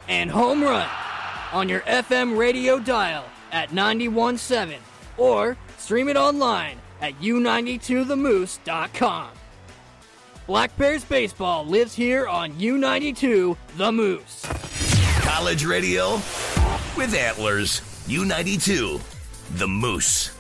and home run on your FM radio dial at 91.7 or stream it online at u92themoose.com. Black Bears baseball lives here on U92 The Moose. College radio with Antlers. U92 The Moose.